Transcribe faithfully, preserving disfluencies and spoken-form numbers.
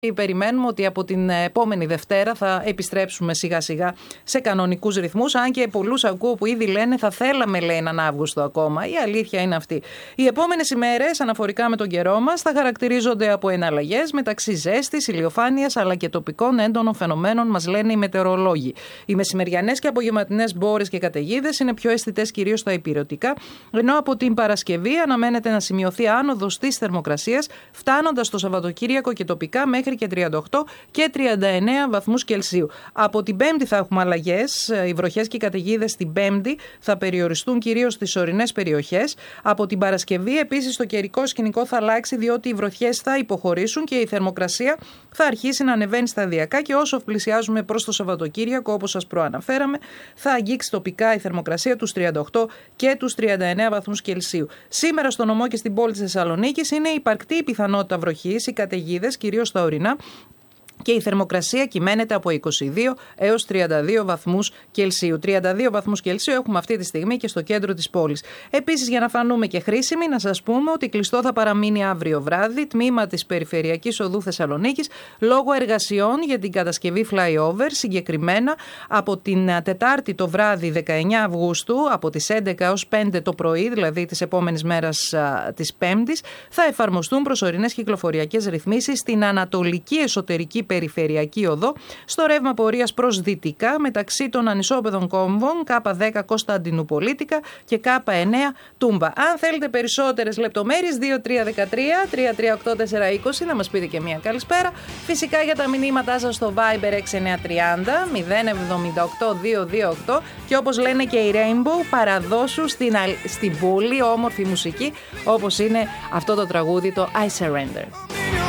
Περιμένουμε ότι από την επόμενη Δευτέρα θα επιστρέψουμε σιγά σιγά σε κανονικούς ρυθμούς, αν και πολλούς ακούω που ήδη λένε θα θέλαμε, λέει, έναν Αύγουστο ακόμα. Η αλήθεια είναι αυτή. Οι επόμενες ημέρες, αναφορικά με τον καιρό μας, θα χαρακτηρίζονται από εναλλαγές μεταξύ ζέστης, ηλιοφάνειας αλλά και τοπικών έντονων φαινομένων, μας λένε οι μετεωρολόγοι. Οι μεσημεριανές και απογευματινές μπόρες και καταιγίδες είναι πιο αισθητές κυρίως στα ηπειρωτικά, ενώ από την Παρασκευή αναμένεται να σημειωθεί άνοδος της θερμοκρασίας, φτάνοντας το Σαββατοκύριακο και τοπικά μέχρι και τριάντα οκτώ και τριάντα εννέα βαθμούς Κελσίου. Από την Πέμπτη θα έχουμε αλλαγές. Οι βροχές και οι καταιγίδες την Πέμπτη θα περιοριστούν κυρίως στις ορεινές περιοχές. Από την Παρασκευή επίσης το καιρικό σκηνικό θα αλλάξει, διότι οι βροχές θα υποχωρήσουν και η θερμοκρασία θα αρχίσει να ανεβαίνει σταδιακά, και όσο πλησιάζουμε προς το Σαββατοκύριακο, όπως σας προαναφέραμε, θα αγγίξει τοπικά η θερμοκρασία τους τριάντα οκτώ και τους τριάντα εννέα βαθμούς Κελσίου. Σήμερα στο νομό και στην πόλη της Θεσσαλονίκης είναι υπαρκτή η πιθανότητα βροχής, οι καταιγίδες κυρίως στα ορεινά, και η θερμοκρασία κυμαίνεται από είκοσι δύο έως τριάντα δύο βαθμούς Κελσίου. τριάντα δύο βαθμούς Κελσίου έχουμε αυτή τη στιγμή και στο κέντρο της πόλης. Επίσης, για να φανούμε και χρήσιμοι, να σας πούμε ότι κλειστό θα παραμείνει αύριο βράδυ τμήμα της Περιφερειακής Οδού Θεσσαλονίκης λόγω εργασιών για την κατασκευή flyover, συγκεκριμένα από την Τετάρτη το βράδυ δεκαεννέα Αυγούστου, από τις έντεκα έως πέντε το πρωί, δηλαδή της επόμενης μέρας της Πέμπτης, θα εφαρμοστούν προσωρινές κυκλοφοριακές ρυθμίσεις στην ανατολική εσωτερική Περιφερειακή Οδό, στο ρεύμα πορείας προς δυτικά μεταξύ των ανισόπεδων κόμβων Κ δέκα Κωνσταντινουπολίτικα και Κ εννέα Τούμπα. Αν θέλετε περισσότερες λεπτομέρειες, δύο τρία ένα τρία τρία τρία οκτώ τέσσερα είκοσι, να μας πείτε και μια καλησπέρα. Φυσικά για τα μηνύματά σας στο Viber έξι εννιά τρία μηδέν μηδέν εβδομήντα οκτώ διακόσια είκοσι οκτώ, και όπως λένε και οι Rainbow, παραδώσου στην, στην πολύ όμορφη μουσική όπως είναι αυτό το τραγούδι, το I Surrender.